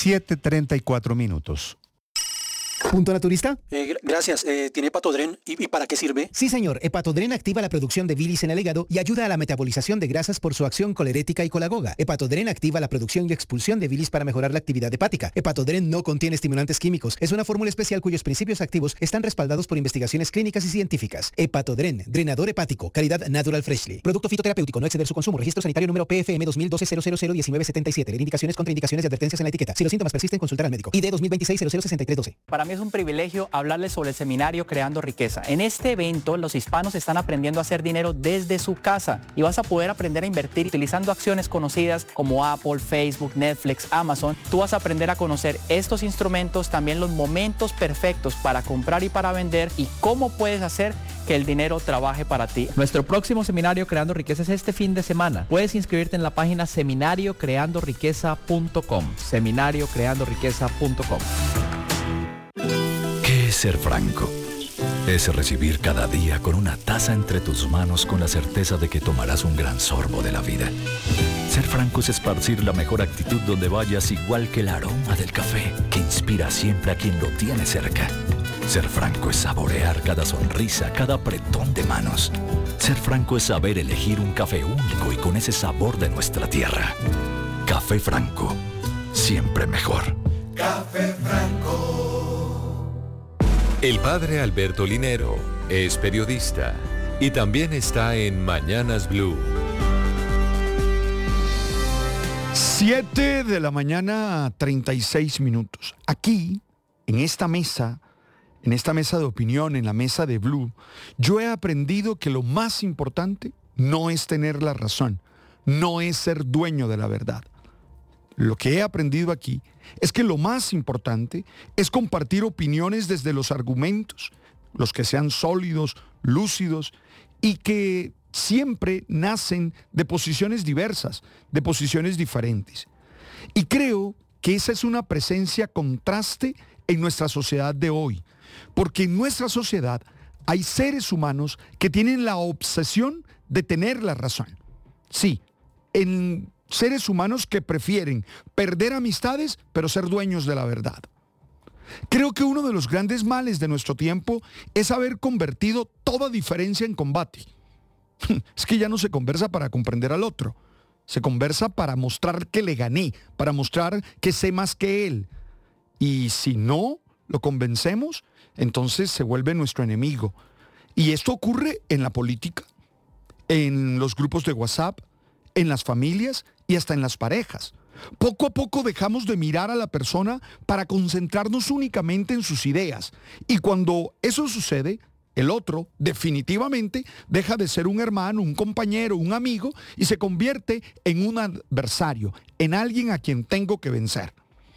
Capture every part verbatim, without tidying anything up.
siete treinta y cuatro minutos. ¿Punto naturista? Eh, gracias. Eh, ¿Tiene Hepatodren? ¿Y, ¿Y para qué sirve? Sí, señor. Hepatodren activa la producción de bilis en el hígado y ayuda a la metabolización de grasas por su acción colerética y colagoga. Hepatodren activa la producción y expulsión de bilis para mejorar la actividad hepática. Hepatodren no contiene estimulantes químicos. Es una fórmula especial cuyos principios activos están respaldados por investigaciones clínicas y científicas. Hepatodren, drenador hepático, calidad Natural Freshly. Producto fitoterapéutico, no exceder su consumo. Registro sanitario número P F M dos mil doce cero cero cero diecinueve setenta y siete. Indicaciones, contraindicaciones y advertencias en la etiqueta. Si los síntomas persisten, consultar al médico. I D dos mil veintiséis cero cero sesenta y tres doce. Para mí es un privilegio hablarles sobre el seminario Creando Riqueza. En este evento, los hispanos están aprendiendo a hacer dinero desde su casa y vas a poder aprender a invertir utilizando acciones conocidas como Apple, Facebook, Netflix, Amazon. Tú vas a aprender a conocer estos instrumentos, también los momentos perfectos para comprar y para vender y cómo puedes hacer que el dinero trabaje para ti. Nuestro próximo seminario Creando Riqueza es este fin de semana. Puedes inscribirte en la página seminario creando riqueza punto com. seminario creando riqueza punto com. Ser franco es recibir cada día con una taza entre tus manos con la certeza de que tomarás un gran sorbo de la vida. Ser franco es esparcir la mejor actitud donde vayas, igual que el aroma del café que inspira siempre a quien lo tiene cerca. Ser franco es saborear cada sonrisa, cada apretón de manos. Ser franco es saber elegir un café único y con ese sabor de nuestra tierra. Café Franco, siempre mejor. Café Franco. El padre Alberto Linero es periodista y también está en Mañanas Blue. siete de la mañana, treinta y seis minutos. Aquí, en esta mesa, en esta mesa de opinión, en la mesa de Blue, yo he aprendido que lo más importante no es tener la razón, no es ser dueño de la verdad. Lo que he aprendido aquí es que lo más importante es compartir opiniones desde los argumentos, los que sean sólidos, lúcidos y que siempre nacen de posiciones diversas, de posiciones diferentes. Y creo que esa es una presencia contraste en nuestra sociedad de hoy, porque en nuestra sociedad hay seres humanos que tienen la obsesión de tener la razón. Sí, en seres humanos que prefieren perder amistades, pero ser dueños de la verdad. Creo que uno de los grandes males de nuestro tiempo es haber convertido toda diferencia en combate. Es que ya no se conversa para comprender al otro. Se conversa para mostrar que le gané, para mostrar que sé más que él. Y si no lo convencemos, entonces se vuelve nuestro enemigo. Y esto ocurre en la política, en los grupos de WhatsApp, en las familias y hasta en las parejas. Poco a poco dejamos de mirar a la persona para concentrarnos únicamente en sus ideas. Y cuando eso sucede, el otro definitivamente deja de ser un hermano, un compañero, un amigo y se convierte en un adversario, en alguien a quien tengo que vencer.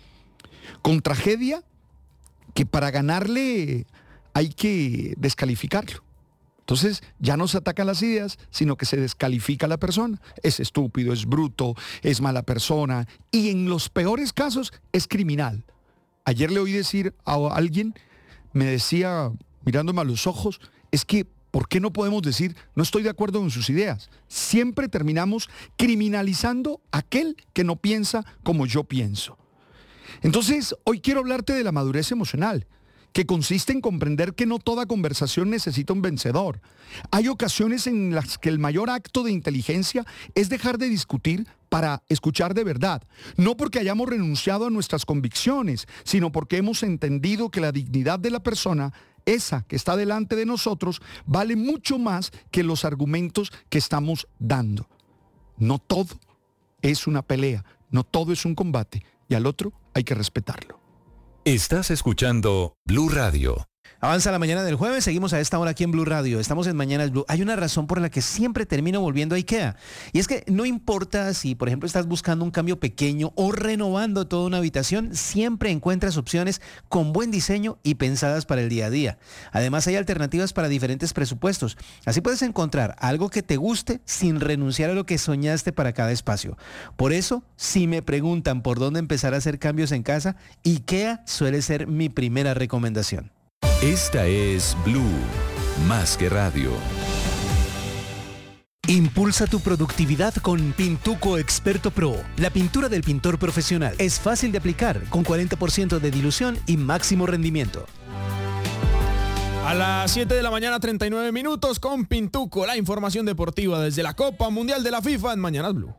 Con tragedia que para ganarle hay que descalificarlo. Entonces ya no se atacan las ideas, sino que se descalifica a la persona. Es estúpido, es bruto, es mala persona y en los peores casos es criminal. Ayer le oí decir a alguien, me decía, mirándome a los ojos, es que ¿por qué no podemos decir no estoy de acuerdo con sus ideas? Siempre terminamos criminalizando a aquel que no piensa como yo pienso. Entonces hoy quiero hablarte de la madurez emocional, que consiste en comprender que no toda conversación necesita un vencedor. Hay ocasiones en las que el mayor acto de inteligencia es dejar de discutir para escuchar de verdad. No porque hayamos renunciado a nuestras convicciones, sino porque hemos entendido que la dignidad de la persona, esa que está delante de nosotros, vale mucho más que los argumentos que estamos dando. No todo es una pelea, no todo es un combate, y al otro hay que respetarlo. Estás escuchando Blue Radio. Avanza la mañana del jueves, seguimos a esta hora aquí en Blue Radio, estamos en Mañanas Blue. Hay una razón por la que siempre termino volviendo a IKEA, y es que no importa si, por ejemplo, estás buscando un cambio pequeño o renovando toda una habitación, siempre encuentras opciones con buen diseño y pensadas para el día a día. Además, hay alternativas para diferentes presupuestos, así puedes encontrar algo que te guste sin renunciar a lo que soñaste para cada espacio. Por eso, si me preguntan por dónde empezar a hacer cambios en casa, IKEA suele ser mi primera recomendación. Esta es Blue, más que radio. Impulsa tu productividad con Pintuco Experto Pro. La pintura del pintor profesional es fácil de aplicar, con cuarenta por ciento de dilución y máximo rendimiento. A las siete de la mañana, treinta y nueve minutos, con Pintuco, la información deportiva desde la Copa Mundial de la FIFA en Mañanas Blue.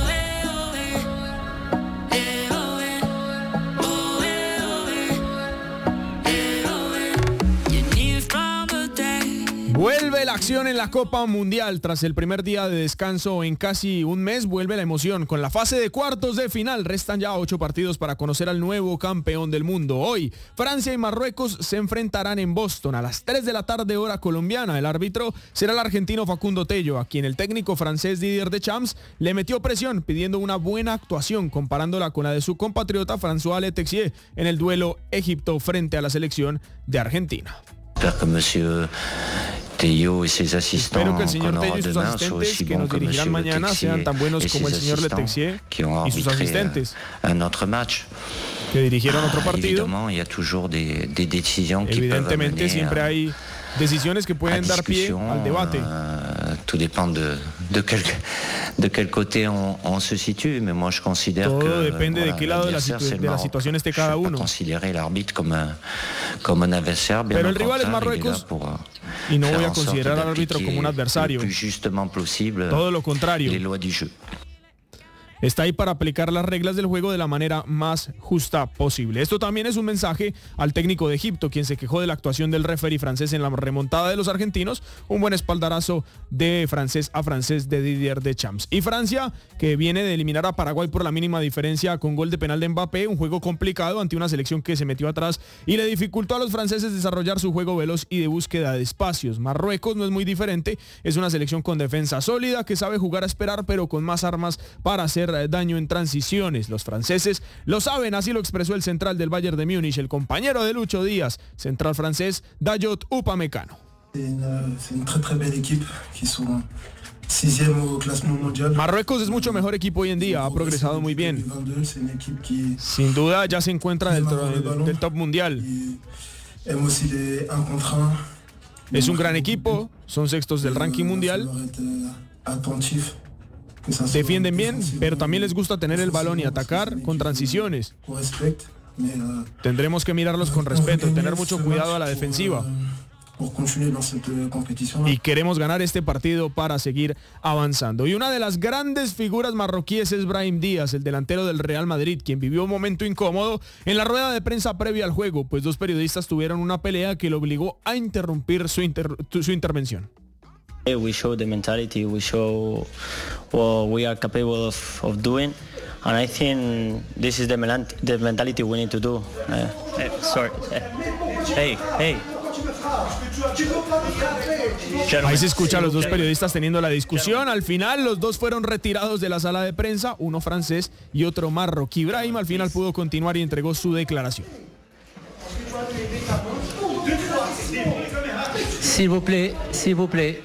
Vuelve la acción en la Copa Mundial. Tras el primer día de descanso en casi un mes, vuelve la emoción. Con la fase de cuartos de final, restan ya ocho partidos para conocer al nuevo campeón del mundo. Hoy, Francia y Marruecos se enfrentarán en Boston a las tres de la tarde, hora colombiana. El árbitro será el argentino Facundo Tello, a quien el técnico francés Didier Deschamps le metió presión pidiendo una buena actuación, comparándola con la de su compatriota François Letexier en el duelo Egipto frente a la selección de Argentina. Tello y sus asistentes, espero que el señor Tello y sus asistentes que nos dirigirán mañana sean tan buenos como el señor Letexier y sus asistentes que dirigieron otro partido. Evidentemente siempre hay decisiones que pueden dar pie al debate. Tout dépend de, de, quel, de quel côté on, on se situe, mais moi je considère Todo que depende voilà, de qué lado de la, situ de la situación esté cada uno. Considérer l'arbitre comme un, comme un adversaire, bien Pero el rival es Marruecos y no voy a considerar al árbitro como un adversario. Todo lo contrario. Les lois du jeu. Está ahí para aplicar las reglas del juego de la manera más justa posible. Esto también es un mensaje al técnico de Egipto, quien se quejó de la actuación del referee francés en la remontada de los argentinos. Un buen espaldarazo de francés a francés de Didier Deschamps. Y Francia, que viene de eliminar a Paraguay por la mínima diferencia con gol de penal de Mbappé, un juego complicado ante una selección que se metió atrás y le dificultó a los franceses desarrollar su juego veloz y de búsqueda de espacios. Marruecos no es muy diferente, es una selección con defensa sólida que sabe jugar a esperar, pero con más armas para hacer daño en transiciones. Los franceses lo saben, así lo expresó el central del Bayern de Múnich, el compañero de Lucho Díaz, central francés Dayot Upamecano. Marruecos es mucho mejor equipo hoy en día, ha progresado muy bien. Sin duda ya se encuentra dentro del, del top mundial. Es un gran equipo, son sextos del ranking mundial. Defienden bien, pero también les gusta tener el balón y atacar con transiciones. Tendremos que mirarlos con respeto, tener mucho cuidado a la defensiva. Y queremos ganar este partido para seguir avanzando. Y una de las grandes figuras marroquíes es Brahim Díaz, el delantero del Real Madrid, quien vivió un momento incómodo en la rueda de prensa previa al juego, pues dos periodistas tuvieron una pelea que lo obligó a interrumpir su, inter su intervención. We show the mentality, we show what we are capable of, of doing, and I think this is the, the mentality we need to do. Uh, hey, sorry. Hey, hey. Ahí se escucha a los dos periodistas teniendo la discusión. Al final los dos fueron retirados de la sala de prensa, uno francés y otro marroquí. Brahim al final pudo continuar y entregó su declaración. S'il vous plaît, s'il vous plaît.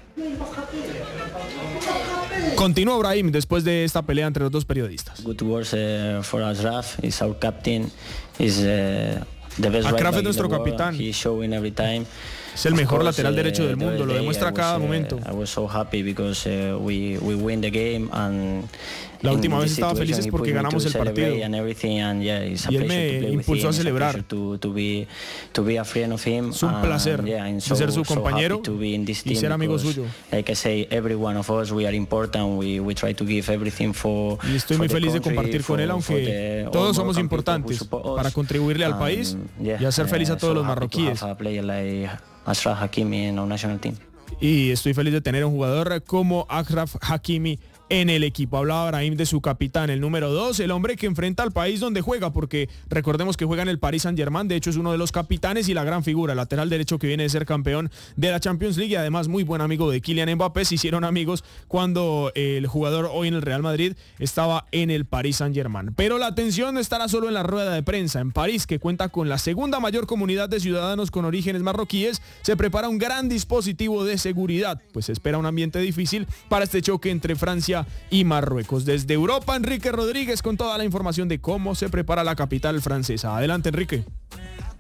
Continuó Brahim después de esta pelea entre los dos periodistas. Good words uh, for Achraf, is our captain, is uh, the best right Achraf back es nuestro in the world. capitán. He's showing every time. Es el mejor Of course, lateral derecho uh, del mundo, lo demuestra a cada momento. I was so happy because uh, we we win the game and La última vez estaba feliz porque ganamos el partido. And everything, and yeah, it's a y él pleasure to me play with impulsó him, a celebrar. To, to be, to be a friend of him. Es un placer and, yeah, so, de ser su so compañero to be in this y ser amigo suyo. Like I say, every one of us, we are important. We, we try to give everything for. Y estoy muy feliz de compartir con él, aunque todos somos importantes para contribuirle al país y hacer feliz a todos los marroquíes. Achraf Hakimi en el national team. Y estoy feliz de tener un jugador como Achraf Hakimi en el equipo. Hablaba Brahim de su capitán, el número dos, el hombre que enfrenta al país donde juega, porque recordemos que juega en el Paris Saint-Germain, de hecho es uno de los capitanes y la gran figura, lateral derecho que viene de ser campeón de la Champions League y además muy buen amigo de Kylian Mbappé. Se hicieron amigos cuando el jugador hoy en el Real Madrid estaba en el Paris Saint-Germain. Pero la atención no estará solo en la rueda de prensa. En París, que cuenta con la segunda mayor comunidad de ciudadanos con orígenes marroquíes, se prepara un gran dispositivo de seguridad, pues se espera un ambiente difícil para este choque entre Francia y Marruecos. Desde Europa, Enrique Rodríguez con toda la información de cómo se prepara la capital francesa. Adelante, Enrique.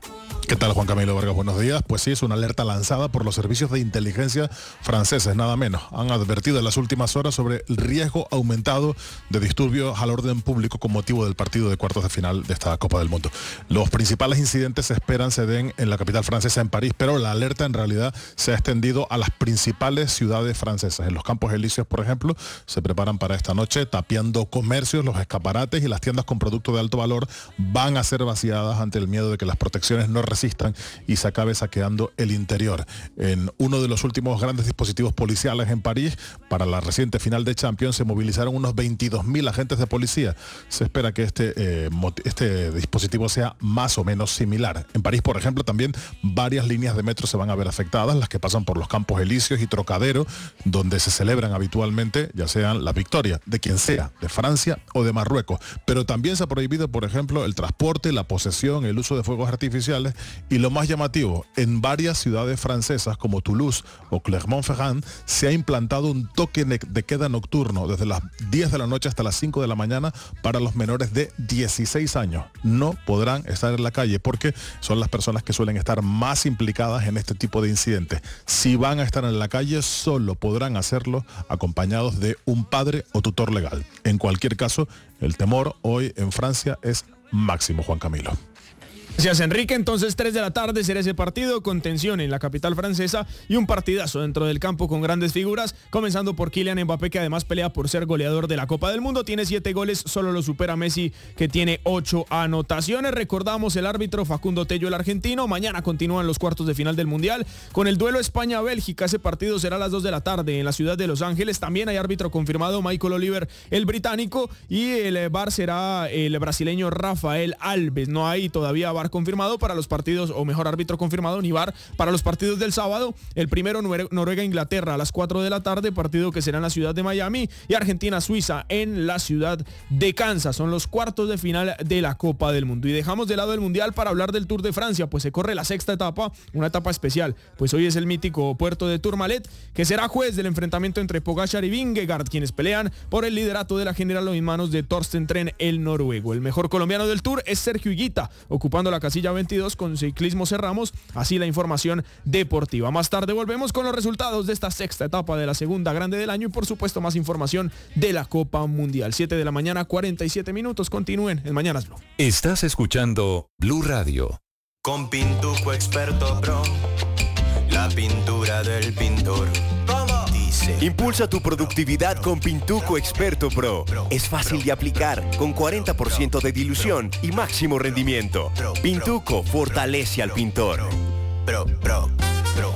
¿Qué tal, Juan Camilo Vargas? Buenos días. Pues sí, es una alerta lanzada por los servicios de inteligencia franceses, nada menos. Han advertido en las últimas horas sobre el riesgo aumentado de disturbios al orden público con motivo del partido de cuartos de final de esta Copa del Mundo. Los principales incidentes se esperan se den en la capital francesa, en París, pero la alerta en realidad se ha extendido a las principales ciudades francesas. En los Campos Elíseos, por ejemplo, se preparan para esta noche tapiando comercios, los escaparates y las tiendas con productos de alto valor van a ser vaciadas ante el miedo de que las protecciones no resistan y se acabe saqueando el interior. En uno de los últimos grandes dispositivos policiales en París, para la reciente final de Champions, se movilizaron unos veintidós mil agentes de policía. Se espera que este, eh, este dispositivo sea más o menos similar. En París, por ejemplo, también varias líneas de metro se van a ver afectadas, las que pasan por los Campos Elíseos y Trocadero, donde se celebran habitualmente, ya sean la victoria de quien sea, de Francia o de Marruecos. Pero también se ha prohibido, por ejemplo, el transporte, la posesión, el uso de fuegos artificiales. Y lo más llamativo, en varias ciudades francesas como Toulouse o Clermont-Ferrand se ha implantado un toque de queda nocturno desde las diez de la noche hasta las cinco de la mañana para los menores de dieciséis años. No podrán estar en la calle porque son las personas que suelen estar más implicadas en este tipo de incidentes. Si van a estar en la calle, solo podrán hacerlo acompañados de un padre o tutor legal. En cualquier caso, el temor hoy en Francia es máximo, Juan Camilo. Gracias, Enrique. Entonces, tres de la tarde será ese partido con tensión en la capital francesa y un partidazo dentro del campo con grandes figuras, comenzando por Kylian Mbappé, que además pelea por ser goleador de la Copa del Mundo. Tiene siete goles, solo lo supera Messi, que tiene ocho anotaciones. Recordamos el árbitro Facundo Tello, el argentino. Mañana continúan los cuartos de final del Mundial con el duelo España-Bélgica. Ese partido será a las dos de la tarde en la ciudad de Los Ángeles. También hay árbitro confirmado, Michael Oliver, el británico, y el V A R será el brasileño Rafael Alves. No hay todavía V A R confirmado para los partidos, o mejor, árbitro confirmado, ni V A R para los partidos del sábado. El primero, Noruega-Inglaterra a las cuatro de la tarde, partido que será en la ciudad de Miami, y Argentina-Suiza en la ciudad de Kansas. Son los cuartos de final de la Copa del Mundo. Y dejamos de lado el Mundial para hablar del Tour de Francia, pues se corre la sexta etapa, una etapa especial, pues hoy es el mítico puerto de Tourmalet, que será juez del enfrentamiento entre Pogačar y Vingegaard, quienes pelean por el liderato de la general en manos de Torsten Tren, el noruego. El mejor colombiano del Tour es Sergio Higuita, ocupando la casilla veintidós. Con ciclismo cerramos así la información deportiva. Más tarde volvemos con los resultados de esta sexta etapa de la segunda grande del año y por supuesto más información de la Copa Mundial. siete de la mañana, cuarenta y siete minutos. Continúen en Mañanas Blue. Estás escuchando Blue Radio. Con Pintuco Experto Pro, la pintura del pintor. Impulsa tu productividad con Pintuco Experto Pro. Es fácil de aplicar, con cuarenta por ciento de dilución y máximo rendimiento. Pintuco fortalece al pintor. Pro, pro, pro.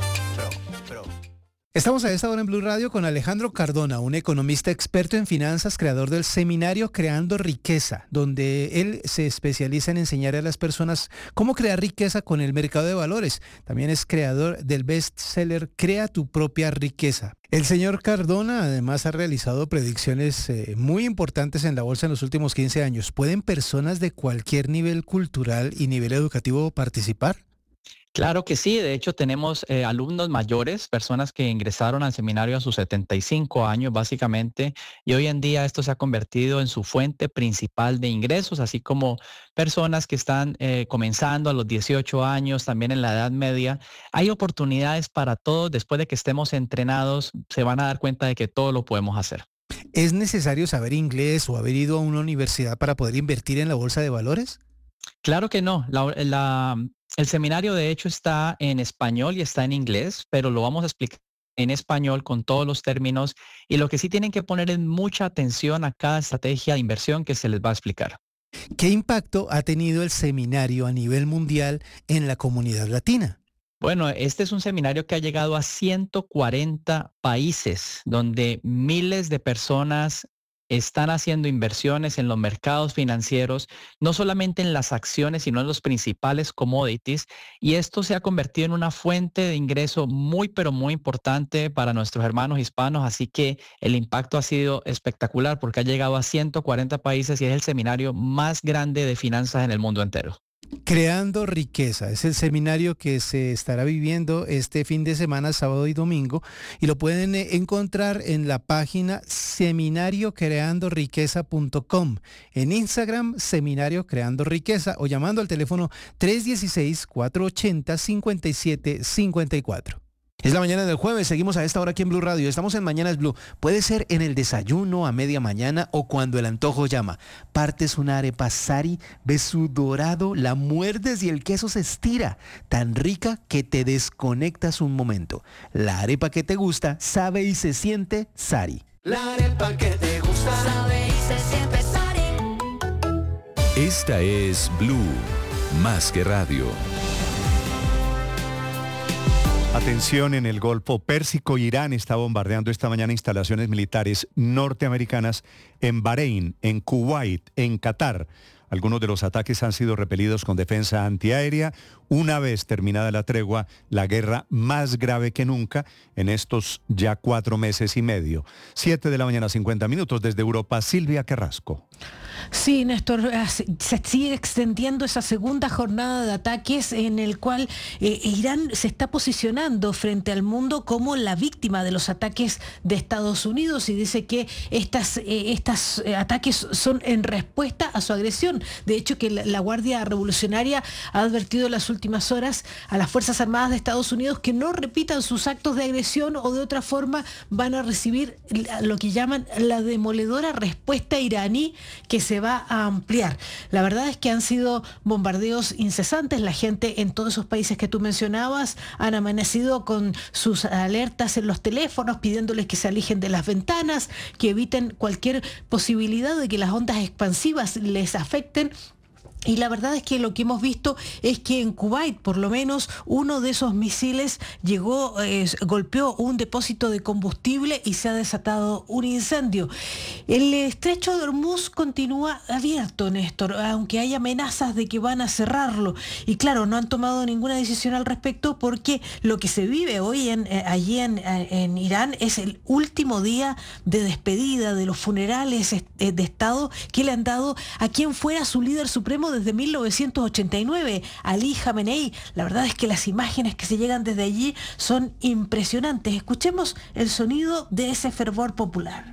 Estamos a esta hora en Blue Radio con Alejandro Cardona, un economista experto en finanzas, creador del seminario Creando Riqueza, donde él se especializa en enseñar a las personas cómo crear riqueza con el mercado de valores. También es creador del bestseller Crea tu propia riqueza. El señor Cardona además ha realizado predicciones eh, muy importantes en la bolsa en los últimos quince años. ¿Pueden personas de cualquier nivel cultural y nivel educativo participar? Claro que sí, de hecho tenemos eh, alumnos mayores, personas que ingresaron al seminario a sus setenta y cinco años básicamente, y hoy en día esto se ha convertido en su fuente principal de ingresos, así como personas que están eh, comenzando a los dieciocho años, también en la edad media. Hay oportunidades para todos. Después de que estemos entrenados, se van a dar cuenta de que todo lo podemos hacer. ¿Es necesario saber inglés o haber ido a una universidad para poder invertir en la bolsa de valores? Claro que no. La, la, el seminario de hecho está en español y está en inglés, pero lo vamos a explicar en español con todos los términos, y lo que sí tienen que poner es mucha atención a cada estrategia de inversión que se les va a explicar. ¿Qué impacto ha tenido el seminario a nivel mundial en la comunidad latina? Bueno, este es un seminario que ha llegado a ciento cuarenta países, donde miles de personas están haciendo inversiones en los mercados financieros, no solamente en las acciones, sino en los principales commodities. Y esto se ha convertido en una fuente de ingreso muy, pero muy importante para nuestros hermanos hispanos. Así que el impacto ha sido espectacular porque ha llegado a ciento cuarenta países y es el seminario más grande de finanzas en el mundo entero. Creando Riqueza. Es el seminario que se estará viviendo este fin de semana, sábado y domingo, y lo pueden eh, encontrar en la página seminario creando riqueza punto com, en Instagram Seminario Creando Riqueza, o llamando al teléfono tres uno seis, cuatro ocho cero, cinco siete cinco cuatro. Es la mañana del jueves, seguimos a esta hora aquí en Blue Radio. Estamos en Mañanas Blue. Puede ser en el desayuno, a media mañana o cuando el antojo llama. Partes una arepa Sari, ves su dorado, la muerdes y el queso se estira. Tan rica que te desconectas un momento. La arepa que te gusta sabe y se siente Sari. La arepa que te gusta sabe y se siente Sari. Esta es Blue, más que radio. Atención, en el Golfo Pérsico, Irán está bombardeando esta mañana instalaciones militares norteamericanas en Bahrein, en Kuwait, en Qatar. Algunos de los ataques han sido repelidos con defensa antiaérea. Una vez terminada la tregua, la guerra más grave que nunca en estos ya cuatro meses y medio. Siete de la mañana, cincuenta minutos desde Europa, Silvia Carrasco. Sí, Néstor, se sigue extendiendo esa segunda jornada de ataques en el cual eh, Irán se está posicionando frente al mundo como la víctima de los ataques de Estados Unidos y dice que estas, eh, estas eh, ataques son en respuesta a su agresión. De hecho, que la, la Guardia Revolucionaria ha advertido en las últimas horas a las Fuerzas Armadas de Estados Unidos que no repitan sus actos de agresión o de otra forma van a recibir lo que llaman la demoledora respuesta iraní que se va a ampliar. La verdad es que han sido bombardeos incesantes. La gente en todos esos países que tú mencionabas han amanecido con sus alertas en los teléfonos pidiéndoles que se alejen de las ventanas, que eviten cualquier posibilidad de que las ondas expansivas les afecten. Y la verdad es que lo que hemos visto es que en Kuwait, por lo menos, uno de esos misiles llegó, eh, golpeó un depósito de combustible y se ha desatado un incendio. El estrecho de Hormuz continúa abierto, Néstor, aunque hay amenazas de que van a cerrarlo. Y claro, no han tomado ninguna decisión al respecto porque lo que se vive hoy en, eh, allí en, en Irán es el último día de despedida de los funerales eh, de Estado que le han dado a quien fuera su líder supremo desde mil novecientos ochenta y nueve, Ali Khamenei. La verdad es que las imágenes que se llegan desde allí son impresionantes. Escuchemos el sonido de ese fervor popular.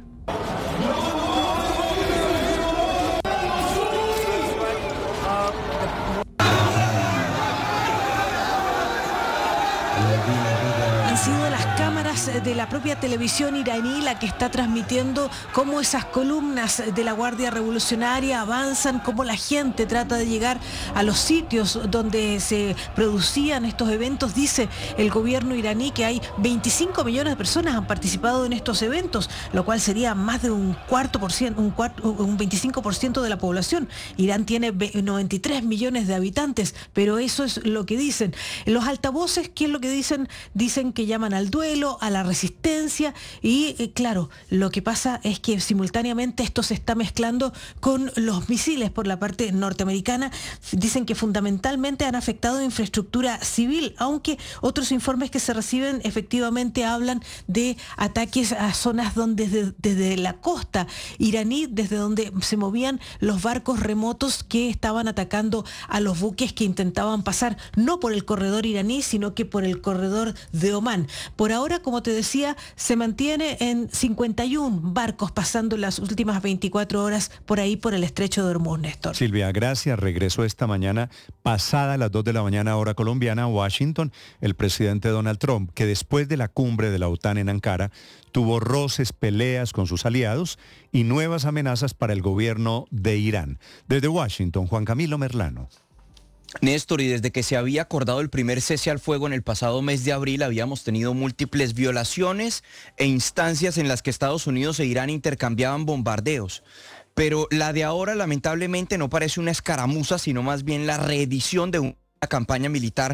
Han sido las cámaras de la propia televisión iraní la que está transmitiendo cómo esas columnas de la Guardia Revolucionaria avanzan, cómo la gente trata de llegar a los sitios donde se producían estos eventos. Dice el gobierno iraní que hay veinticinco millones de personas han participado en estos eventos, lo cual sería más de un cuarto por ciento, un, cuarto, un veinticinco por ciento de la población. Irán tiene noventa y tres millones de habitantes, pero eso es lo que dicen. Los altavoces, ¿qué es lo que dicen? Dicen que llaman al duelo, a la resistencia y eh, claro, lo que pasa es que simultáneamente esto se está mezclando con los misiles por la parte norteamericana. Dicen que fundamentalmente han afectado infraestructura civil, aunque otros informes que se reciben efectivamente hablan de ataques a zonas donde desde, desde la costa iraní, desde donde se movían los barcos remotos que estaban atacando a los buques que intentaban pasar no por el corredor iraní, sino que por el corredor de Omán. Por ahora, como te decía, se mantiene en cincuenta y uno barcos pasando las últimas veinticuatro horas por ahí por el estrecho de Hormuz, Néstor. Silvia, gracias. Regresó esta mañana, pasada las dos de la mañana hora colombiana, a Washington, el presidente Donald Trump, que después de la cumbre de la OTAN en Ankara, tuvo roces, peleas con sus aliados y nuevas amenazas para el gobierno de Irán. Desde Washington, Juan Camilo Merlano. Néstor, y desde que se había acordado el primer cese al fuego en el pasado mes de abril, habíamos tenido múltiples violaciones e instancias en las que Estados Unidos e Irán intercambiaban bombardeos. Pero la de ahora, lamentablemente, no parece una escaramuza, sino más bien la reedición de una campaña militar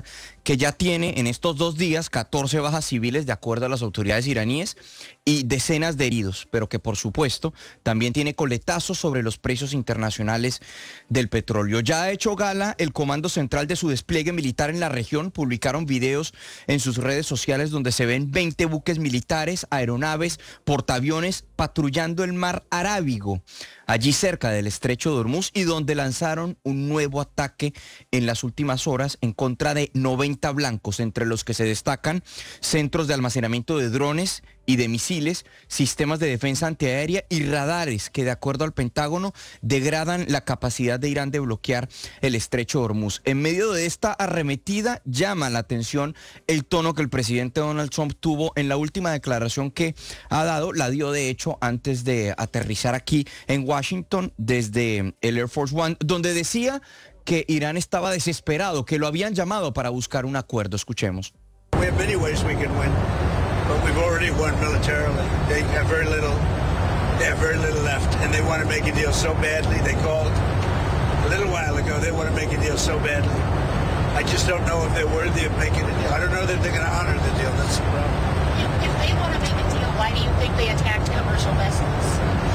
que ya tiene en estos dos días catorce bajas civiles de acuerdo a las autoridades iraníes y decenas de heridos, pero que por supuesto también tiene coletazos sobre los precios internacionales del petróleo. Ya ha hecho gala el Comando Central de su despliegue militar en la región. Publicaron videos en sus redes sociales donde se ven veinte buques militares, aeronaves, portaaviones patrullando el mar Arábigo, allí cerca del estrecho de Hormuz, y donde lanzaron un nuevo ataque en las últimas horas en contra de noventa blancos, entre los que se destacan centros de almacenamiento de drones y de misiles, sistemas de defensa antiaérea y radares que, de acuerdo al Pentágono, degradan la capacidad de Irán de bloquear el estrecho de Hormuz. En medio de esta arremetida, llama la atención el tono que el presidente Donald Trump tuvo en la última declaración que ha dado. La dio, de hecho, antes de aterrizar aquí en Washington desde el Air Force One, donde decía que Irán estaba desesperado, que lo habían llamado para buscar un acuerdo. Escuchemos. We have many ways we can win, but we've already won militarily. They have very little, they have very little left, and they want to make a deal so badly. They called a little while ago. They want to make a deal so badly. I just don't know if they're worthy of making a deal. I don't know that they're going to honor the deal. That's the problem. If, if they want to make a deal, why do you think they attacked commercial vessels?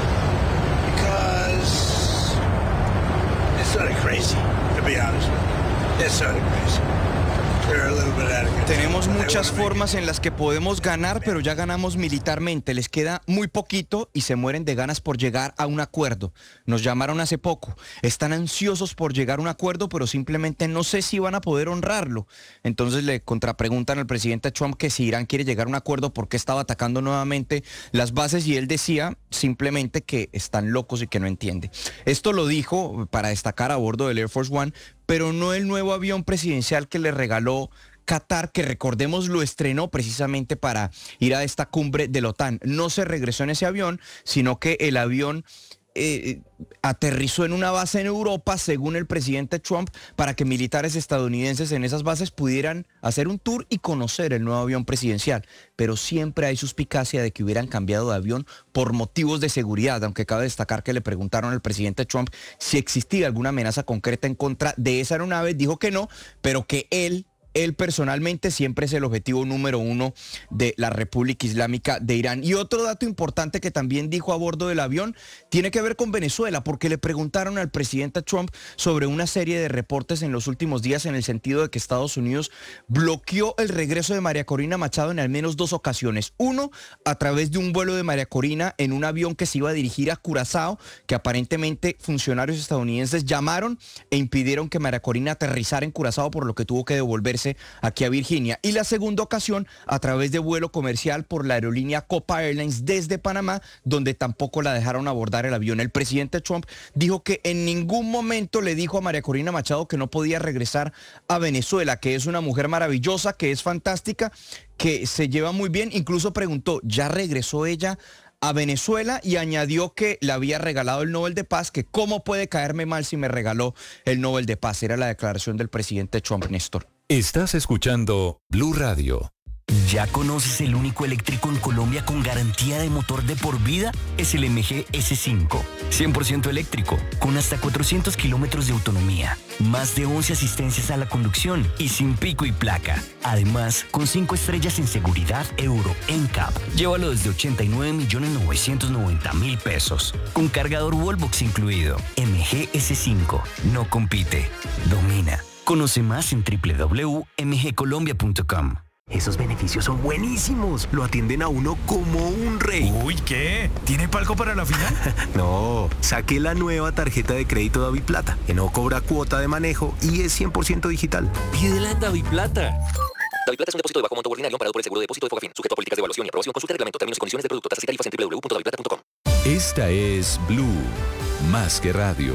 Because they're sort of crazy, to be honest with you. They're sort of crazy. Tenemos muchas formas en las que podemos ganar, pero ya ganamos militarmente. Les queda muy poquito y se mueren de ganas por llegar a un acuerdo. Nos llamaron hace poco. Están ansiosos por llegar a un acuerdo, pero simplemente no sé si van a poder honrarlo. Entonces le contrapreguntan al presidente Trump que si Irán quiere llegar a un acuerdo, ¿por qué estaba atacando nuevamente las bases? Y él decía simplemente que están locos y que no entiende. Esto lo dijo para destacar a bordo del Air Force One, pero no el nuevo avión presidencial que le regaló Qatar, que recordemos lo estrenó precisamente para ir a esta cumbre de la OTAN. No se regresó en ese avión, sino que el avión eh, aterrizó en una base en Europa, según el presidente Trump, para que militares estadounidenses en esas bases pudieran hacer un tour y conocer el nuevo avión presidencial. Pero siempre hay suspicacia de que hubieran cambiado de avión por motivos de seguridad, aunque cabe destacar que le preguntaron al presidente Trump si existía alguna amenaza concreta en contra de esa aeronave. Dijo que no, pero que él Él personalmente siempre es el objetivo número uno de la República Islámica de Irán. Y otro dato importante que también dijo a bordo del avión tiene que ver con Venezuela, porque le preguntaron al presidente Trump sobre una serie de reportes en los últimos días en el sentido de que Estados Unidos bloqueó el regreso de María Corina Machado en al menos dos ocasiones. Uno, a través de un vuelo de María Corina en un avión que se iba a dirigir a Curazao, que aparentemente funcionarios estadounidenses llamaron e impidieron que María Corina aterrizara en Curazao, por lo que tuvo que devolverse aquí a Virginia. Y la segunda ocasión a través de vuelo comercial por la aerolínea Copa Airlines desde Panamá, donde tampoco la dejaron abordar el avión. El presidente Trump dijo que en ningún momento le dijo a María Corina Machado que no podía regresar a Venezuela, que es una mujer maravillosa, que es fantástica, que se lleva muy bien. Incluso preguntó, ¿ya regresó ella a Venezuela? Y añadió que le había regalado el Nobel de Paz, que cómo puede caerme mal si me regaló el Nobel de Paz. Era la declaración del presidente Trump, Néstor. Estás escuchando Blue Radio. ¿Ya conoces el único eléctrico en Colombia con garantía de motor de por vida? Es el M G S cinco. cien por ciento eléctrico, con hasta cuatrocientos kilómetros de autonomía, más de once asistencias a la conducción y sin pico y placa. Además, con cinco estrellas en seguridad Euro N C A P. Llévalo desde ochenta y nueve millones novecientos noventa mil pesos. Con cargador Wallbox incluido. M G S cinco. No compite, domina. Conoce más en doble u doble u doble u punto m g colombia punto com. Esos beneficios son buenísimos. Lo atienden a uno como un rey. Uy, ¿qué? ¿Tiene palco para la final? No, saqué la nueva tarjeta de crédito Daviplata, que no cobra cuota de manejo y es cien por ciento digital. Pídela en Daviplata. Daviplata es un depósito de bajo monto ordinario amparado por el seguro de depósito de Fogafín, sujeto a políticas de evaluación y aprobación. Consulta el reglamento, términos y condiciones del producto, tasas y tarifas en doble u doble u doble u punto daviplata punto com. Esta es Blue, más que radio.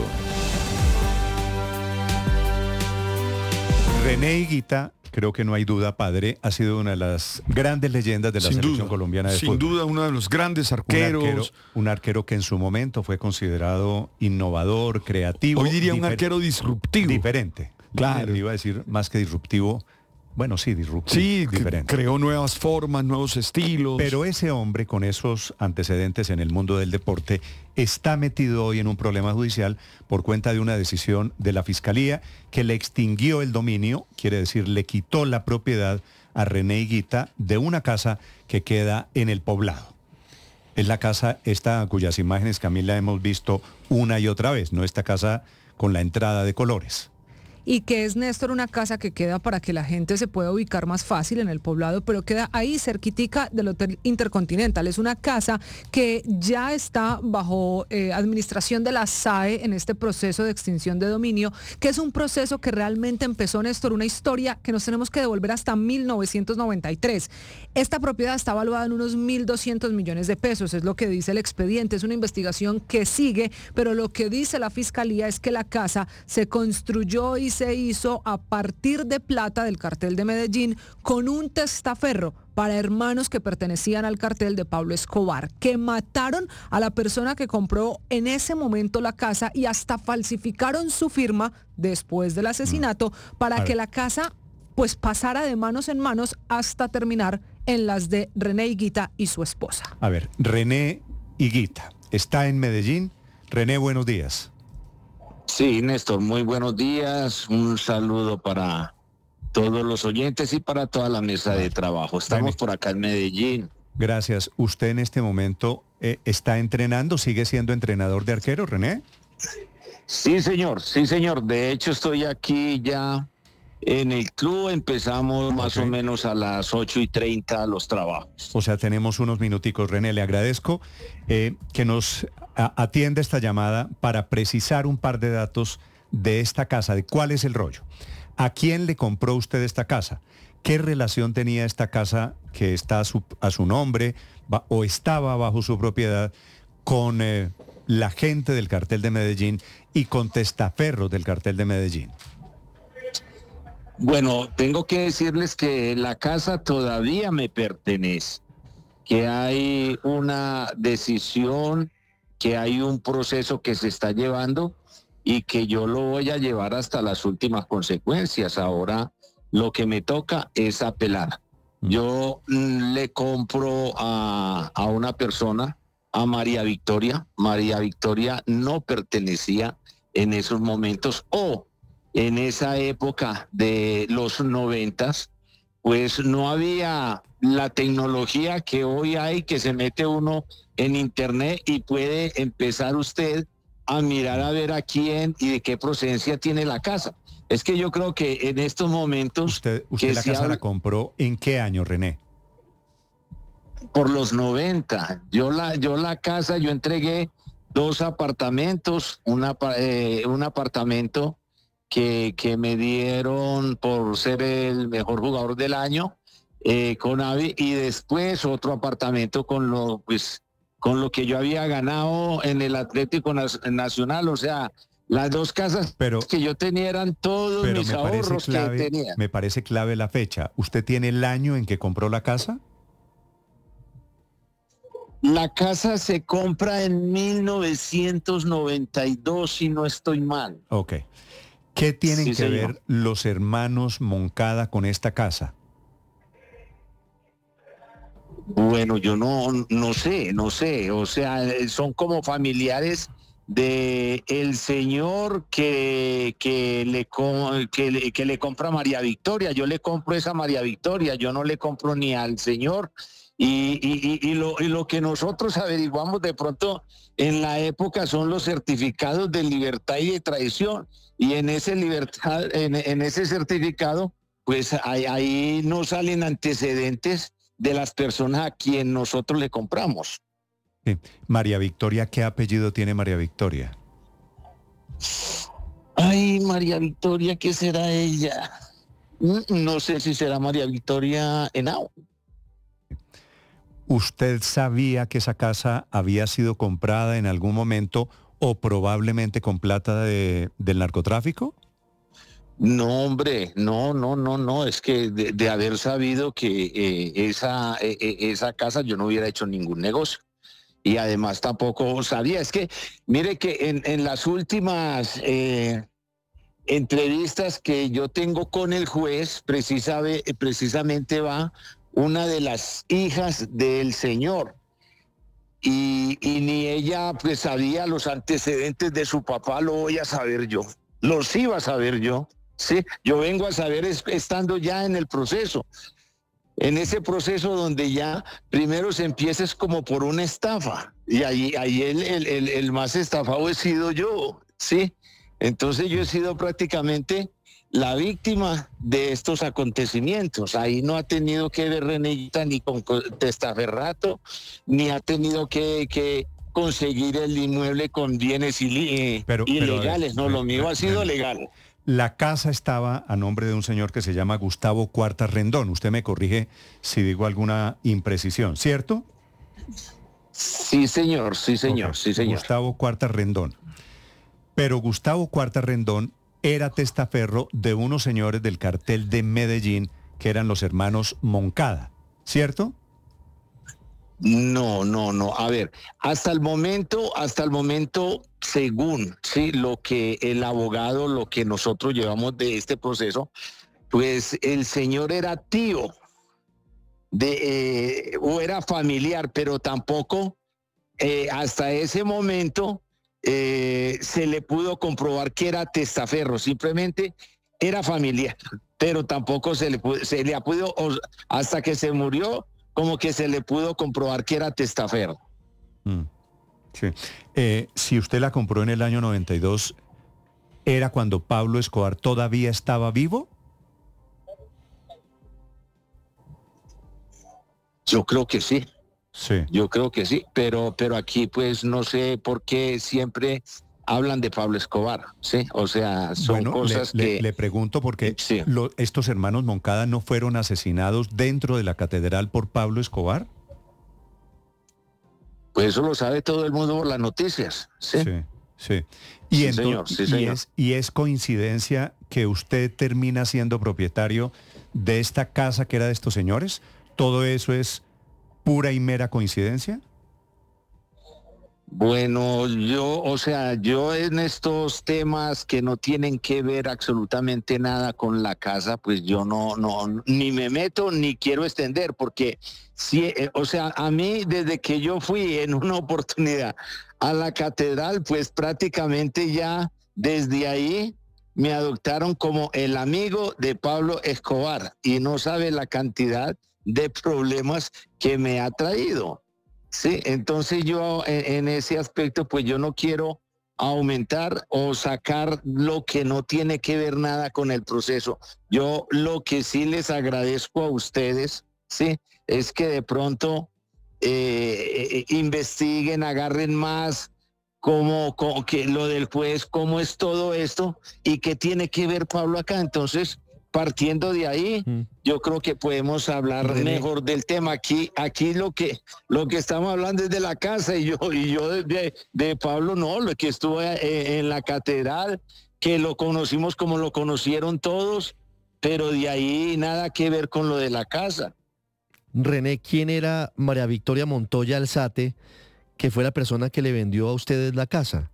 René Higuita, creo que no hay duda, padre, ha sido una de las grandes leyendas de la sin selección duda, colombiana de sin fútbol. Sin duda, uno de los grandes arqueros. Un arquero, un arquero que en su momento fue considerado innovador, creativo. Hoy diría un arquero disruptivo. Diferente. Claro. Iba a decir más que disruptivo, Bueno, sí, disruptivo. Sí, diferente. creó nuevas formas, nuevos estilos. Pero ese hombre con esos antecedentes en el mundo del deporte está metido hoy en un problema judicial por cuenta de una decisión de la Fiscalía que le extinguió el dominio, quiere decir, le quitó la propiedad a René Higuita de una casa que queda en El Poblado. Es la casa esta cuyas imágenes, Camila, hemos visto una y otra vez, ¿no? Esta casa con la entrada de colores. Y que es, Néstor, una casa que queda para que la gente se pueda ubicar más fácil en El Poblado, pero queda ahí cerquitica del Hotel Intercontinental. Es una casa que ya está bajo eh, administración de la S A E en este proceso de extinción de dominio, que es un proceso que realmente empezó, Néstor, una historia que nos tenemos que devolver hasta mil novecientos noventa y tres. Esta propiedad está valuada en unos mil doscientos millones de pesos, es lo que dice el expediente. Es una investigación que sigue, pero lo que dice la Fiscalía es que la casa se construyó y se hizo a partir de plata del cartel de Medellín con un testaferro para hermanos que pertenecían al cartel de Pablo Escobar, que mataron a la persona que compró en ese momento la casa y hasta falsificaron su firma después del asesinato para que la casa pues pasara de manos en manos hasta terminar en las de René Higuita y su esposa. A ver, René Higuita está en Medellín. René, buenos días. Sí, Néstor, muy buenos días. Un saludo para todos los oyentes y para toda la mesa de trabajo. Estamos por acá en Medellín. Gracias. ¿Usted en este momento eh, está entrenando? ¿Sigue siendo entrenador de arquero, René? Sí, señor. Sí, señor. De hecho, estoy aquí ya en el club. Empezamos más okay. o menos a las ocho y treinta los trabajos. O sea, tenemos unos minuticos. René, le agradezco eh, que nos atienda esta llamada para precisar un par de datos de esta casa, de cuál es el rollo. ¿A quién le compró usted esta casa? ¿Qué relación tenía esta casa que está a su, a su nombre va, o estaba bajo su propiedad con eh, la gente del cartel de Medellín y con testaferros del cartel de Medellín? Bueno, tengo que decirles que la casa todavía me pertenece, que hay una decisión, que hay un proceso que se está llevando y que yo lo voy a llevar hasta las últimas consecuencias. Ahora lo que me toca es apelar. Yo mm, le compro a, a una persona, a María Victoria. María Victoria no pertenecía en esos momentos o en esa época de los noventas, pues no había la tecnología que hoy hay, que se mete uno en internet y puede empezar usted a mirar a ver a quién y de qué procedencia tiene la casa. Es que yo creo que en estos momentos... ¿Usted, usted que la casa habla... la compró en qué año, René? Por los noventa. Yo la, yo la casa, yo entregué dos apartamentos, una, eh, un apartamento que, que me dieron por ser el mejor jugador del año, eh, con Avi, y después otro apartamento con lo, pues, con lo que yo había ganado en el Atlético Nacional. O sea, las dos casas pero, que yo tenía eran todos mis ahorros clave, que tenía. Me parece clave la fecha. ¿Usted tiene el año en que compró la casa? La casa se compra en mil novecientos noventa y dos, si no estoy mal. Ok. ¿Qué tienen sí, que señor. ver los hermanos Moncada con esta casa? Bueno, yo no, no sé, no sé. O sea, son como familiares de el señor que, que, le, que, le, que le compra a María Victoria. Yo le compro esa María Victoria, yo no le compro ni al señor. Y, y, y, lo, y lo que nosotros averiguamos de pronto en la época son los certificados de libertad y de traición. Y en ese libertad, en, en ese certificado, pues ahí, ahí no salen antecedentes de las personas a quien nosotros le compramos. Sí. María Victoria, ¿qué apellido tiene María Victoria? Ay, María Victoria, ¿qué será ella? No sé si será María Victoria Henao. ¿Usted sabía que esa casa había sido comprada en algún momento o probablemente con plata de, del narcotráfico? No, hombre, no, no, no, no, es que de, de haber sabido que eh, esa, eh, esa casa yo no hubiera hecho ningún negocio. Y además tampoco sabía, es que, mire que en, en las últimas, eh, entrevistas que yo tengo con el juez, precisamente, precisamente va una de las hijas del señor. Y, y ni ella pues sabía los antecedentes de su papá, lo voy a saber yo. Los iba a saber yo. Sí, yo vengo a saber es, estando ya en el proceso. En ese proceso donde ya primero se empieza es como por una estafa. Y ahí, ahí el, el, el, el más estafado he sido yo. Sí. Entonces yo he sido prácticamente la víctima de estos acontecimientos. Ahí no ha tenido que ver Reneita ni con testaferrato, ni ha tenido que, que conseguir el inmueble con bienes ili- Pero- ilegales. pero, no, lo eh, mío eh, ha sido eh, legal. La casa estaba a nombre de un señor que se llama Gustavo Cuartas Rendón. Usted me corrige si digo alguna imprecisión, ¿cierto? Sí, señor, sí, señor, Ok, sí, señor. Gustavo Cuartas Rendón. Pero Gustavo Cuartas Rendón era testaferro de unos señores del cartel de Medellín que eran los hermanos Moncada, ¿cierto? No, no, no. A ver, hasta el momento, hasta el momento, según sí, lo que el abogado, lo que nosotros llevamos de este proceso, pues el señor era tío de eh, o era familiar, pero tampoco eh, hasta ese momento eh, se le pudo comprobar que era testaferro. Simplemente era familiar, pero tampoco se le pudo, se le ha podido o- hasta que se murió, como que se le pudo comprobar que era testaferro. Mm, sí. Eh, si usted la compró en el año noventa y dos, ¿era cuando Pablo Escobar todavía estaba vivo? Yo creo que sí. Sí. Yo creo que sí, pero, pero aquí pues no sé por qué siempre hablan de Pablo Escobar, ¿sí? O sea, son Bueno, cosas le, que... le- le pregunto porque lo- estos hermanos Moncada no fueron asesinados dentro de la catedral por Pablo Escobar. Pues eso lo sabe todo el mundo por las noticias, ¿sí? Sí, sí. Y, Sí, ento- señor, sí, y señor. es, y es coincidencia que usted termina siendo propietario de esta casa que era de estos señores. ¿Todo eso es pura y mera coincidencia? Bueno, yo, o sea, yo en estos temas que no tienen que ver absolutamente nada con la casa, pues yo no, no, ni me meto ni quiero extender, porque si, eh, o sea, a mí desde que yo fui en una oportunidad a la catedral, pues prácticamente ya desde ahí me adoptaron como el amigo de Pablo Escobar y no sabe la cantidad de problemas que me ha traído. Sí, entonces yo en, en ese aspecto, pues yo no quiero aumentar o sacar lo que no tiene que ver nada con el proceso. Yo lo que sí les agradezco a ustedes, sí, es que de pronto eh, eh, investiguen, agarren más cómo, cómo- que lo del juez, cómo es todo esto y qué tiene que ver Pablo acá. Entonces, partiendo de ahí, yo creo que podemos hablar René. mejor del tema. Aquí, aquí lo que lo que estamos hablando es de la casa y yo y yo de, de- de Pablo no, lo que estuvo eh, en la catedral, que lo conocimos como lo conocieron todos, pero de ahí nada que ver con lo de la casa. René, ¿quién era María Victoria Montoya Alzate, que fue la persona que le vendió a ustedes la casa?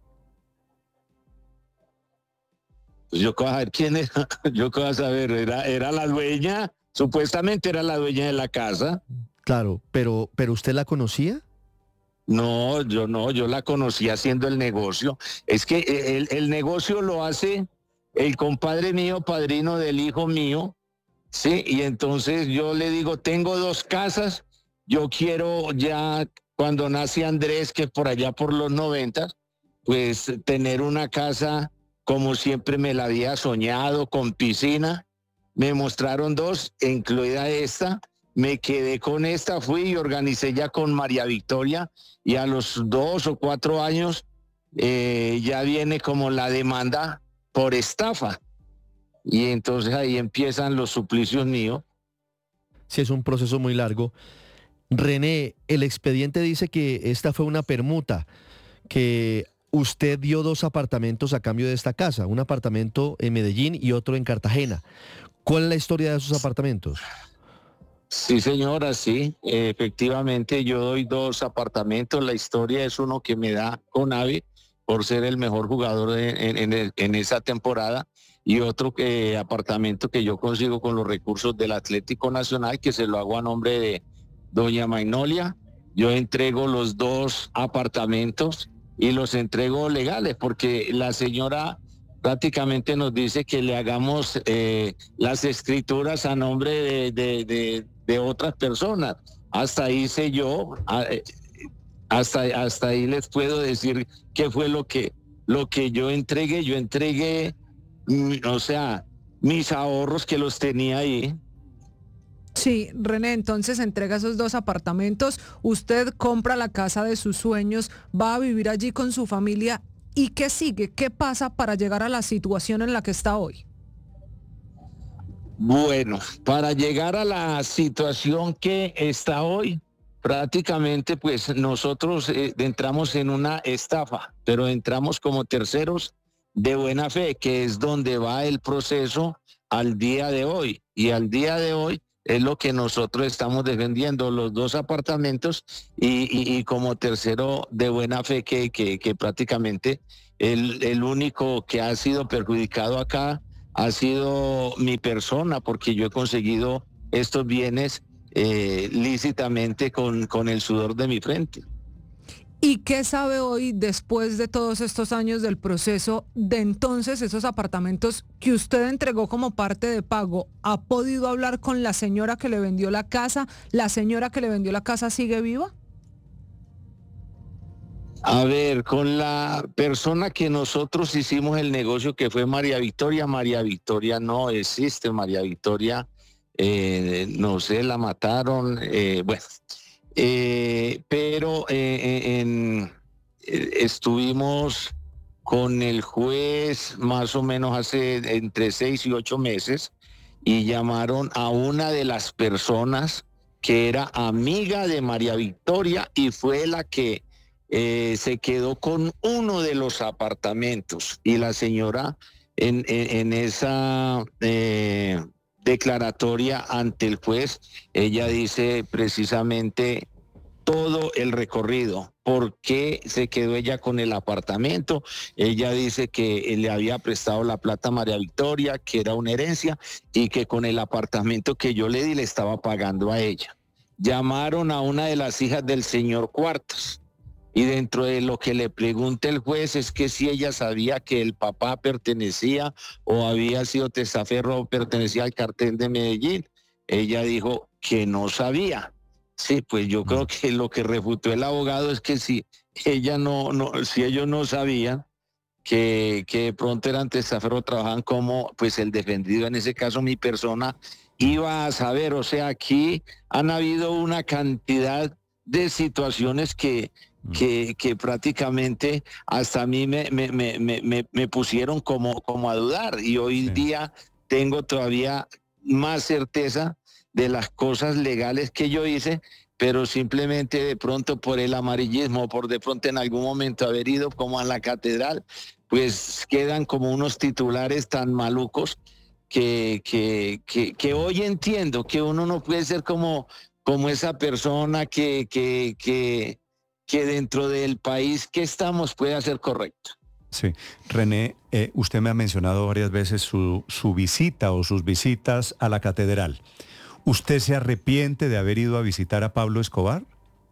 Pues yo qué voy a saber quién era, yo qué voy a saber, era, era la dueña, supuestamente era la dueña de la casa. Claro, pero, pero ¿usted la conocía? No, yo no, yo la conocí haciendo el negocio. Es que el, el negocio lo hace el compadre mío, padrino del hijo mío, sí, y entonces yo le digo, tengo dos casas, yo quiero ya, cuando nace Andrés, que por allá por los noventas, pues tener una casa como siempre me la había soñado, con piscina. Me mostraron dos, incluida esta. Me quedé con esta, fui y organicé ya con María Victoria y a los dos o cuatro años eh, ya viene como la demanda por estafa. Y entonces ahí empiezan los suplicios míos. Sí, es un proceso muy largo. René, el expediente dice que esta fue una permuta, que usted dio dos apartamentos a cambio de esta casa, un apartamento en Medellín y otro en Cartagena. ¿Cuál es la historia de esos apartamentos? Sí, señora, sí. Eh, efectivamente, yo doy dos apartamentos. La historia es uno que me da Conavi por ser el mejor jugador en, en- en el- en esa temporada. y otro eh, apartamento que yo consigo con los recursos del Atlético Nacional, que se lo hago a nombre de doña Magnolia. Yo entrego los dos apartamentos y los entrego legales, porque la señora prácticamente nos dice que le hagamos eh, las escrituras a nombre de, de, de, de otras personas. Hasta ahí sé yo, hasta, hasta ahí les puedo decir qué fue lo que, lo que yo entregué. Yo entregué, o sea, mis ahorros que los tenía ahí. Sí, René, entonces entrega esos dos apartamentos, usted compra la casa de sus sueños, va a vivir allí con su familia. ¿Y qué sigue? ¿Qué pasa para llegar a la situación en la que está hoy? Bueno, para llegar a la situación que está hoy, prácticamente pues nosotros eh, entramos en una estafa, pero entramos como terceros de buena fe, que es donde va el proceso al día de hoy. Y al día de hoy es lo que nosotros estamos defendiendo, los dos apartamentos y, y, y como tercero de buena fe que, que, que prácticamente el, el único que ha sido perjudicado acá ha sido mi persona, porque yo he conseguido estos bienes eh, lícitamente con, con el sudor de mi frente. ¿Y qué sabe hoy, después de todos estos años del proceso, de entonces esos apartamentos que usted entregó como parte de pago? ¿Ha podido hablar con la señora que le vendió la casa? ¿La señora que le vendió la casa sigue viva? A ver, con la persona que nosotros hicimos el negocio, que fue María Victoria, María Victoria no existe, María Victoria, eh, no sé, la mataron, eh, bueno... Eh, pero eh, en, eh, estuvimos con el juez más o menos hace entre seis y ocho meses y llamaron a una de las personas que era amiga de María Victoria y fue la que eh, se quedó con uno de los apartamentos, y la señora en, en, en esa... Eh, declaratoria ante el juez, ella dice precisamente todo el recorrido, por qué se quedó ella con el apartamento. Ella dice que le había prestado la plata a María Victoria, que era una herencia, y que con el apartamento que yo le di le estaba pagando a ella. Llamaron a una de las hijas del señor Cuartas, y dentro de lo que le pregunta el juez es que si ella sabía que el papá pertenecía o había sido testaferro o pertenecía al cartel de Medellín. Ella dijo que no sabía. Sí, pues yo creo que lo que refutó el abogado es que si ella no, no si ellos no sabían que, que de pronto eran testaferro, trabajaban como pues el defendido, en ese caso mi persona, iba a saber. O sea, aquí han habido una cantidad de situaciones que Que, que prácticamente hasta a mí me, me, me, me, me pusieron como, como a dudar, y hoy sí. día tengo todavía más certeza de las cosas legales que yo hice, pero simplemente de pronto por el amarillismo, por de pronto en algún momento haber ido como a la catedral, pues quedan como unos titulares tan malucos que, que, que, que hoy entiendo que uno no puede ser como, como esa persona que... que, que que dentro del país que estamos puede ser correcto. Sí. René, eh, usted me ha mencionado varias veces su, su visita o sus visitas a la catedral. ¿Usted se arrepiente de haber ido a visitar a Pablo Escobar?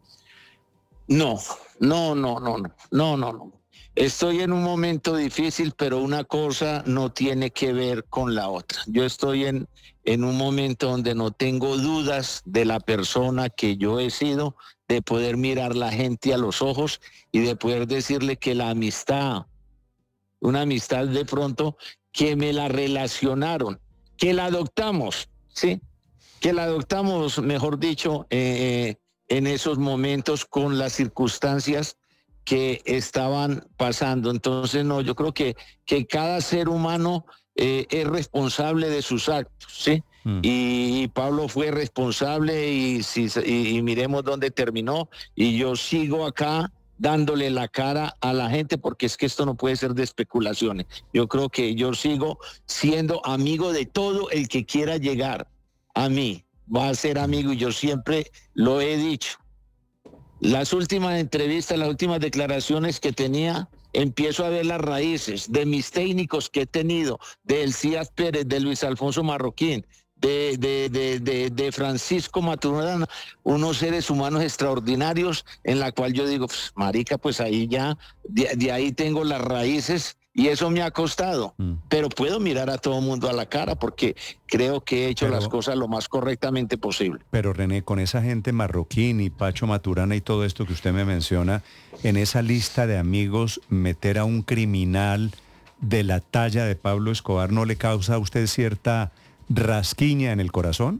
No, no, no, no, no, no, no, no. Estoy en un momento difícil, pero una cosa no tiene que ver con la otra. Yo estoy en, en un momento donde no tengo dudas de la persona que yo he sido, de poder mirar la gente a los ojos y de poder decirle que la amistad, una amistad de pronto que me la relacionaron, que la adoptamos, ¿sí? Que la adoptamos, mejor dicho, eh, en esos momentos con las circunstancias que estaban pasando. Entonces, no, yo creo que, que cada ser humano eh, es responsable de sus actos, ¿sí? Mm. Y, y Pablo fue responsable y, si, y, y miremos dónde terminó. Y yo sigo acá dándole la cara a la gente, porque es que esto no puede ser de especulaciones. Yo creo que yo sigo siendo amigo de todo el que quiera llegar a mí. Va a ser amigo, y yo siempre lo he dicho. Las últimas entrevistas, las últimas declaraciones que tenía empiezo a ver las raíces de mis técnicos que he tenido, de Elías Pérez, de Luis Alfonso Marroquín, de, de, de, de, de Francisco Maturana, unos seres humanos extraordinarios en la cual yo digo, pues, marica, pues ahí ya, de, de ahí tengo las raíces y eso me ha costado, mm. pero puedo mirar a todo mundo a la cara porque creo que he hecho pero, las cosas lo más correctamente posible. Pero René, con esa gente Marroquín y Pacho Maturana y todo esto que usted me menciona, en esa lista de amigos, meter a un criminal de la talla de Pablo Escobar, ¿no le causa a usted cierta rasquiña en el corazón?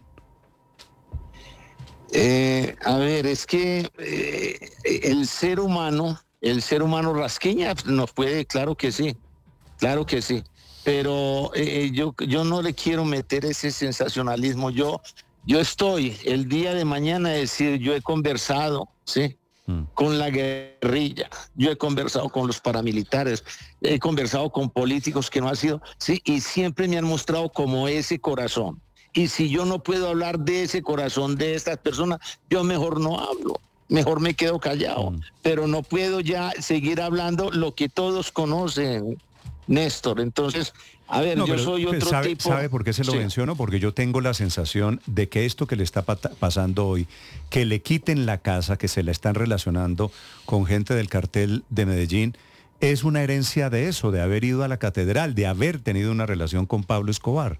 Eh, a ver, es que eh, el ser humano, el ser humano rasquiña nos puede, claro que sí, claro que sí, pero eh, yo, yo no le quiero meter ese sensacionalismo. Yo, yo estoy el día de mañana a decir, yo he conversado, ¿sí? Con la guerrilla, yo he conversado con los paramilitares, he conversado con políticos que no han sido, sí, y siempre me han mostrado como ese corazón. Y si yo no puedo hablar de ese corazón de estas personas, yo mejor no hablo, mejor me quedo callado. Mm. Pero no puedo ya seguir hablando lo que todos conocen, Néstor. Entonces, a ver, no, yo soy otro sabe, tipo... ¿Sabe por qué se lo sí. menciono? Porque yo tengo la sensación de que esto que le está pasando hoy, que le quiten la casa, que se la están relacionando con gente del cartel de Medellín, es una herencia de eso, de haber ido a la catedral, de haber tenido una relación con Pablo Escobar.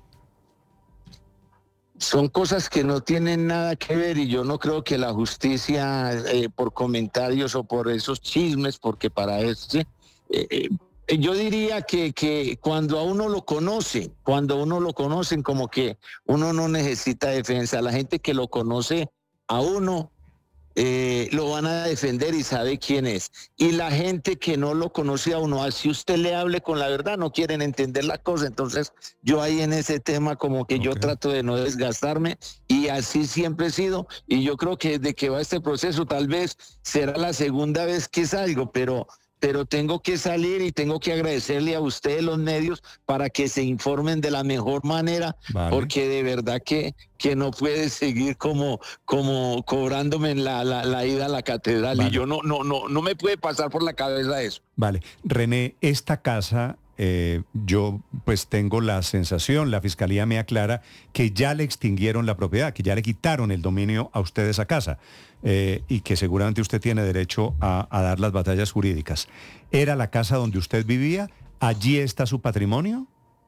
Son cosas que no tienen nada que ver y yo no creo que la justicia, eh, por comentarios o por esos chismes, porque para eso... Eh, eh, Yo diría que, que cuando a uno lo conoce, cuando a uno lo conocen, como que uno no necesita defensa. La gente que lo conoce a uno eh, lo van a defender y sabe quién es. Y la gente que no lo conoce a uno, así usted le hable con la verdad, no quieren entender la cosa. Entonces yo ahí en ese tema como que okay. yo trato de no desgastarme y así siempre he sido. Y yo creo que desde que va este proceso tal vez será la segunda vez que salgo, pero... pero tengo que salir y tengo que agradecerle a ustedes los medios para que se informen de la mejor manera, vale. porque de verdad que, que no puede seguir como, como cobrándome la, la, la ida a la catedral, vale. y yo no, no, no, no me puede pasar por la cabeza eso. Vale, René, esta casa, eh, yo pues tengo la sensación, la fiscalía me aclara que ya le extinguieron la propiedad, que ya le quitaron el dominio a usted de esa casa. Eh, y que seguramente usted tiene derecho a, a dar las batallas jurídicas. ¿Era la casa donde usted vivía? ¿Allí está su patrimonio?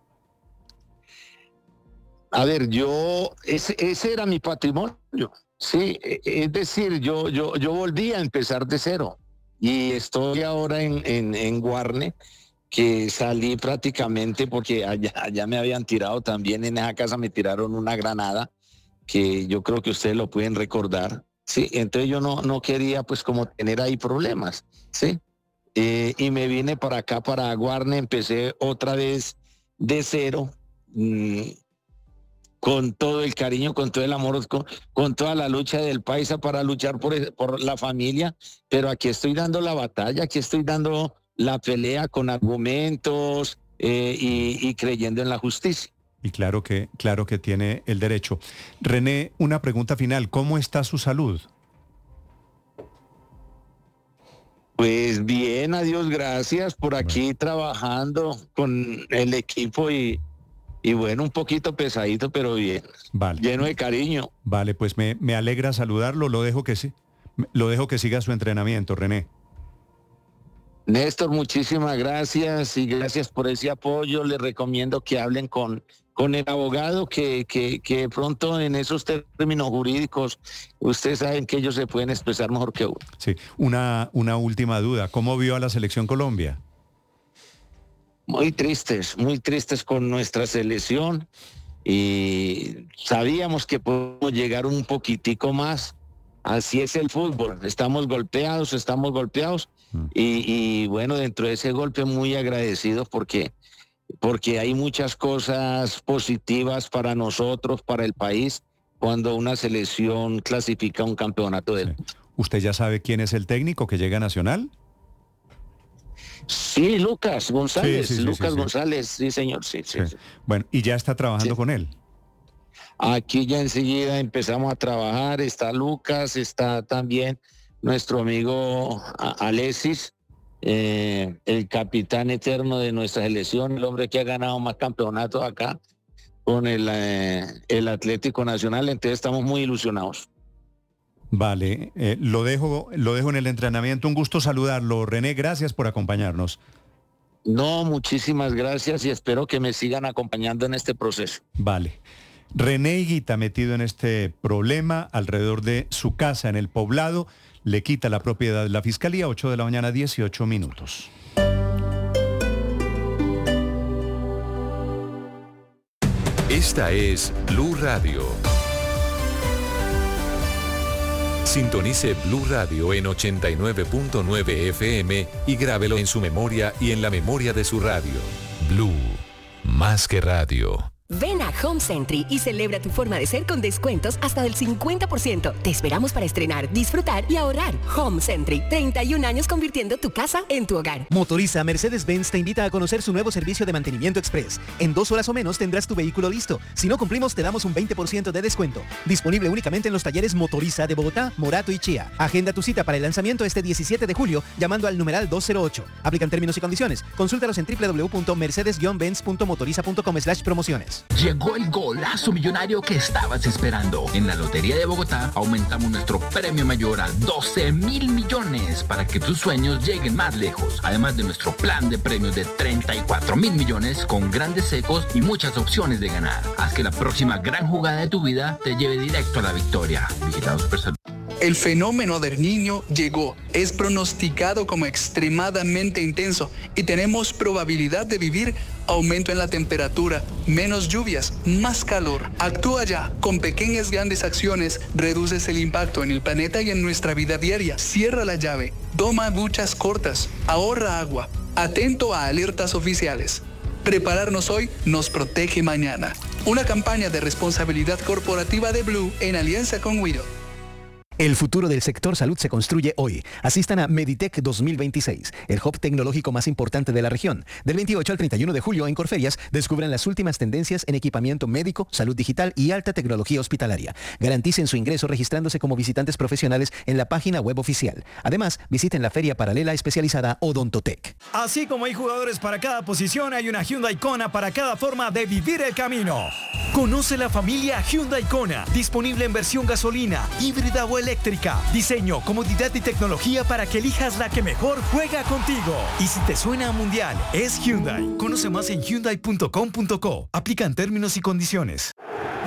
A ver, yo, ese, ese era mi patrimonio, sí, es decir, yo, yo, yo volví a empezar de cero y estoy ahora en, en, en Guarne, que salí prácticamente porque allá, allá me habían tirado también, en esa casa me tiraron una granada, que yo creo que ustedes lo pueden recordar. Sí, entonces yo no, no quería pues como tener ahí problemas, ¿sí? Eh, y me vine para acá, para Guarne, empecé otra vez de cero, mmm, con todo el cariño, con todo el amor, con, con toda la lucha del paisa para luchar por, por la familia, pero aquí estoy dando la batalla, aquí estoy dando la pelea con argumentos eh, y, y creyendo en la justicia. Y claro que, claro que tiene el derecho. René, una pregunta final. ¿Cómo está su salud? Pues bien, adiós, gracias. Por aquí bueno. trabajando con el equipo y, y bueno, un poquito pesadito, pero bien. Vale. Lleno de cariño. Vale, pues me, me alegra saludarlo. Lo dejo que sí. Lo dejo que siga su entrenamiento, René. Néstor, muchísimas gracias y gracias por ese apoyo. Les recomiendo que hablen con, con el abogado, que, que, que pronto en esos términos jurídicos, ustedes saben que ellos se pueden expresar mejor que uno. Sí, una, una última duda. ¿Cómo vio a la selección Colombia? Muy tristes, muy tristes con nuestra selección y sabíamos que podemos llegar un poquitico más. Así es el fútbol, estamos golpeados, estamos golpeados mm. y, y bueno, dentro de ese golpe muy agradecidos porque, porque hay muchas cosas positivas para nosotros, para el país, cuando una selección clasifica un campeonato del mundo. Sí. ¿Usted ya sabe quién es el técnico que llega a Nacional? Sí, Lucas González, sí, sí, sí, Lucas sí, sí. González, sí señor, sí, sí. sí. Bueno, ¿y ya está trabajando sí. con él? Aquí ya enseguida empezamos a trabajar, está Lucas, está también nuestro amigo Alexis, eh, el capitán eterno de nuestra selección, el hombre que ha ganado más campeonatos acá con el, eh, el Atlético Nacional, entonces estamos muy ilusionados. Vale, eh, lo dejo, lo dejo en el entrenamiento. Un gusto saludarlo, René, gracias por acompañarnos. No, muchísimas gracias y espero que me sigan acompañando en este proceso. Vale. René Higuita metido en este problema alrededor de su casa en el Poblado, le quita la propiedad de la Fiscalía, ocho de la mañana, dieciocho minutos. Esta es Blue Radio. Sintonice Blue Radio en ochenta y nueve punto nueve F M y grábelo en su memoria y en la memoria de su radio. Blue, más que radio. Ven a Home Century y celebra tu forma de ser con descuentos hasta del cincuenta por ciento. Te esperamos para estrenar, disfrutar y ahorrar. Home Century, treinta y un años convirtiendo tu casa en tu hogar. Motoriza Mercedes-Benz te invita a conocer su nuevo servicio de mantenimiento express. En dos horas o menos tendrás tu vehículo listo. Si no cumplimos, te damos un veinte por ciento de descuento. Disponible únicamente en los talleres Motoriza de Bogotá, Morato y Chía. Agenda tu cita para el lanzamiento este diecisiete de julio llamando al numeral dos cero ocho. Aplican términos y condiciones. Consúltalos en w w w punto mercedes guion benz punto motoriza punto com slash promociones. Llegó el golazo millonario que estabas esperando. En la Lotería de Bogotá aumentamos nuestro premio mayor a doce mil millones para que tus sueños lleguen más lejos. Además de nuestro plan de premios de treinta y cuatro mil millones con grandes secos y muchas opciones de ganar. Haz que la próxima gran jugada de tu vida te lleve directo a la victoria. Vigilado Supersalud. El fenómeno del Niño llegó, es pronosticado como extremadamente intenso y tenemos probabilidad de vivir aumento en la temperatura, menos lluvias, más calor. Actúa ya, con pequeñas grandes acciones reduces el impacto en el planeta y en nuestra vida diaria. Cierra la llave, toma duchas cortas, ahorra agua, atento a alertas oficiales. Prepararnos hoy nos protege mañana. Una campaña de responsabilidad corporativa de Blue en alianza con Wido. El futuro del sector salud se construye hoy. Asistan a Meditech dos mil veintiséis, el hub tecnológico más importante de la región. Del veintiocho al treinta y uno de julio en Corferias, descubran las últimas tendencias en equipamiento médico, salud digital y alta tecnología hospitalaria. Garanticen su ingreso registrándose como visitantes profesionales en la página web oficial. Además, visiten la feria paralela especializada Odontotech. Así como hay jugadores para cada posición, hay una Hyundai Kona para cada forma de vivir el camino. Conoce la familia Hyundai Kona, disponible en versión gasolina, híbrida o eléctrica. Diseño, comodidad y tecnología para que elijas la que mejor juega contigo. Y si te suena a mundial, es Hyundai. Conoce más en hyundai punto com punto co. Aplican términos y condiciones.